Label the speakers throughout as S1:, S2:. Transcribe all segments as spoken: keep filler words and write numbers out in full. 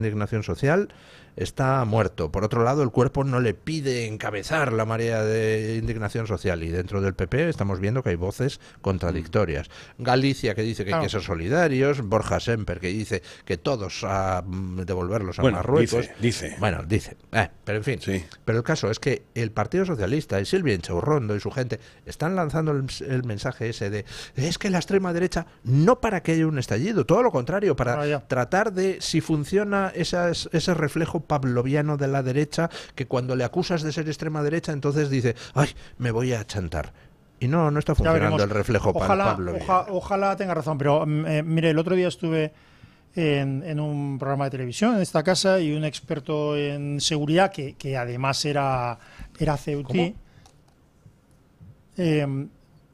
S1: indignación social está muerto. Por otro lado, el cuerpo no le pide encabezar la marea de indignación social, y dentro del P P estamos viendo que hay voces contradictorias. Galicia, que dice que claro. hay que ser solidarios, Borja Semper, que dice que todos a devolverlos a
S2: bueno,
S1: Marruecos.
S2: Dice, dice.
S1: Bueno, dice. Eh, pero en fin.
S2: Sí.
S1: Pero el caso es que el Partido Socialista y Silvia Inchaurrondo y su gente están lanzando el, el mensaje ese de es que la extrema derecha, no para que haya un estallido, todo lo contrario, para ah, tratar de, si funciona esas, ese reflejo pavloviano de la derecha, que cuando le acusas de ser extrema derecha, entonces dice, ay, me voy a chantar. Y no, no está funcionando el reflejo
S3: ojalá,
S1: pavloviano.
S3: Oja, ojalá tenga razón, pero eh, mire, el otro día estuve en, en un programa de televisión en esta casa y un experto en seguridad, que, que además era, era ceutí. Eh,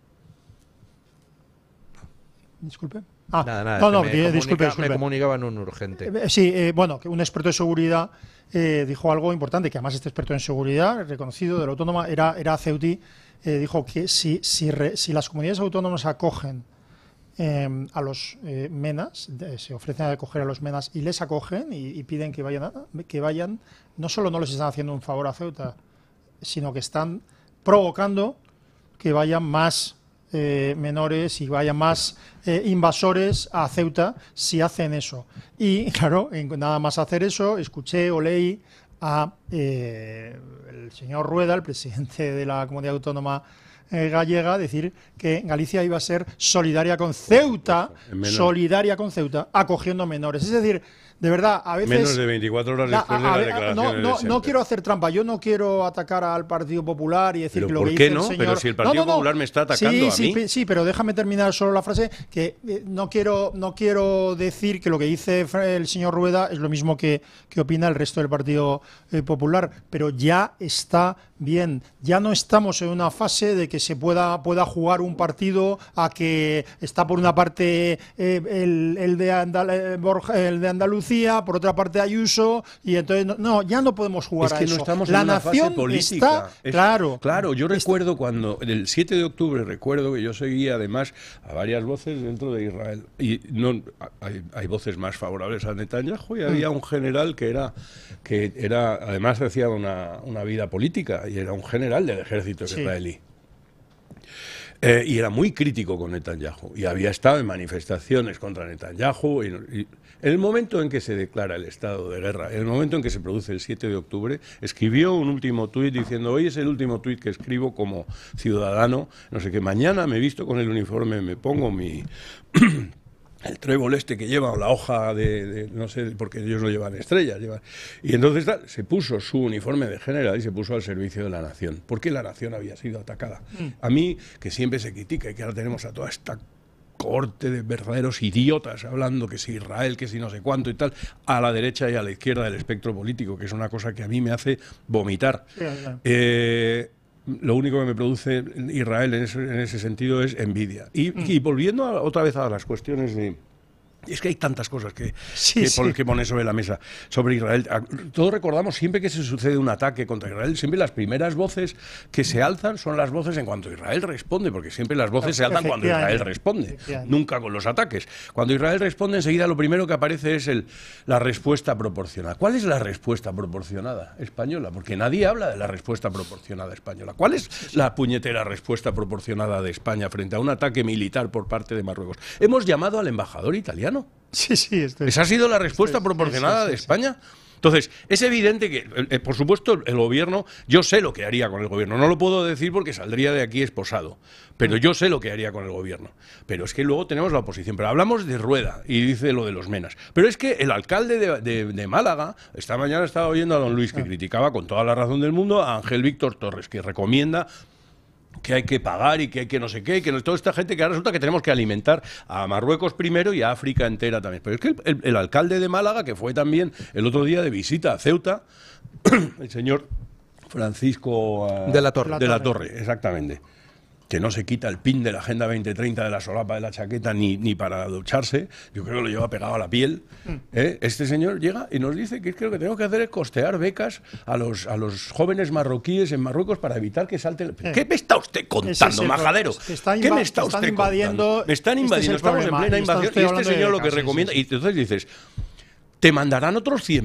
S3: disculpe.
S1: Ah, nada, nada,
S3: no, no,
S1: me,
S3: que,
S1: comunica,
S3: disculpe, disculpe.
S1: me comunicaban un urgente.
S3: Eh, sí, eh, bueno, que un experto de seguridad eh, dijo algo importante, que además este experto en seguridad, reconocido de la autónoma, era, era ceutí, eh, dijo que si, si, re, si las comunidades autónomas acogen eh, a los eh, menas, de, se ofrecen a acoger a los menas y les acogen y, y piden que vayan, a, que vayan, no solo no les están haciendo un favor a Ceuta, sino que están provocando que vayan más Eh, menores y vayan más eh, invasores a Ceuta si hacen eso. Y claro, en, nada más hacer eso, escuché o leí a eh, el señor Rueda, el presidente de la Comunidad Autónoma eh, gallega, decir que Galicia iba a ser solidaria con Ceuta, solidaria con Ceuta, acogiendo menores. Es decir, de verdad, a veces...
S2: Menos de veinticuatro horas
S3: la,
S2: después
S3: a,
S2: de
S3: a,
S2: la declaración
S3: No, no,
S2: de
S3: no quiero hacer trampa, yo no quiero atacar al Partido Popular y decir
S2: pero
S3: que lo
S2: ¿por
S3: que
S2: qué
S3: dice
S2: no?
S3: el señor...
S2: Pero si el Partido
S3: no, no, no.
S2: Popular me está atacando
S3: sí,
S2: a
S3: sí,
S2: mí.
S3: Sí, pero déjame terminar solo la frase, que eh, no quiero no quiero decir que lo que dice el señor Rueda es lo mismo que, que opina el resto del Partido eh, Popular, pero ya está bien, ya no estamos en una fase de que se pueda, pueda jugar un partido a que está por una parte eh, el, el, de Andal, el de Andalucía, por otra parte Ayuso, y entonces no, no ya no podemos jugar
S2: es que
S3: a eso.
S2: No estamos
S3: la
S2: en una
S3: nación
S2: fase política.
S3: Está,
S2: es,
S3: claro,
S2: claro, yo
S3: está,
S2: recuerdo cuando el siete de octubre recuerdo que yo seguía además a varias voces dentro de Israel y no hay, hay voces más favorables a Netanyahu y había un general que era que era además hacía una, una vida política y era un general del ejército
S3: sí.
S2: israelí. Eh, y era muy crítico con Netanyahu y había estado en manifestaciones contra Netanyahu y, y en el momento en que se declara el estado de guerra, en el momento en que se produce el siete de octubre, escribió un último tuit diciendo: hoy es el último tuit que escribo como ciudadano, no sé qué, mañana me visto con el uniforme, me pongo mi el trébol este que lleva o la hoja de, de no sé, porque ellos no llevan estrellas, llevan, y entonces tal, se puso su uniforme de general y se puso al servicio de la nación, porque la nación había sido atacada. Mm. A mí, que siempre se critica y que ahora tenemos a toda esta corte de verdaderos idiotas hablando que si Israel, que si no sé cuánto y tal, a la derecha y a la izquierda del espectro político, que es una cosa que a mí me hace vomitar. Sí, sí. Eh, lo único que me produce Israel en ese, en ese sentido es envidia. Y, mm. y volviendo a, otra vez a las cuestiones de... Es que hay tantas cosas que,
S3: sí,
S2: que,
S3: sí.
S2: que poner sobre la mesa sobre Israel. Todos recordamos, siempre que se sucede un ataque contra Israel, siempre las primeras voces que se alzan son las voces en cuanto Israel responde, porque siempre las voces se alzan cuando Israel responde, nunca con los ataques. Cuando Israel responde, enseguida lo primero que aparece es el, la respuesta proporcionada. ¿Cuál es la respuesta proporcionada española? Porque nadie habla de la respuesta proporcionada española. ¿Cuál es la puñetera respuesta proporcionada de España frente a un ataque militar por parte de Marruecos? Hemos llamado al embajador italiano.
S3: Sí, sí, estoy,
S2: ¿Esa ha sido la respuesta
S3: estoy,
S2: proporcionada
S3: sí, sí,
S2: de
S3: sí,
S2: España? Entonces, es evidente que, eh, por supuesto, el gobierno, yo sé lo que haría con el gobierno, no lo puedo decir porque saldría de aquí esposado, pero yo sé lo que haría con el gobierno. Pero es que luego tenemos la oposición, pero hablamos de Rueda y dice lo de los menas. Pero es que el alcalde de, de, de Málaga, esta mañana estaba oyendo a don Luis que criticaba con toda la razón del mundo a Ángel Víctor Torres, que recomienda que hay que pagar y que hay que no sé qué, que no, toda esta gente que ahora resulta que tenemos que alimentar a Marruecos primero y a África entera también. Pero es que el, el, el alcalde de Málaga, que fue también el otro día de visita a Ceuta, el señor Francisco uh,
S1: de la Torre.
S2: De la Torre, exactamente, que no se quita el pin de la Agenda veinte treinta de la solapa de la chaqueta ni, ni para ducharse, yo creo que lo lleva pegado a la piel. ¿eh? Este señor llega y nos dice que es que lo que tenemos que hacer es costear becas a los, a los jóvenes marroquíes en Marruecos para evitar que salten...
S3: Eh.
S2: ¿Qué me está usted contando, es majadero?
S3: ¿Qué me está usted
S2: invadiendo? Me están invadiendo,
S3: este
S2: estamos en plena invasión y este señor lo que recomienda... Y entonces dices, te mandarán otros cien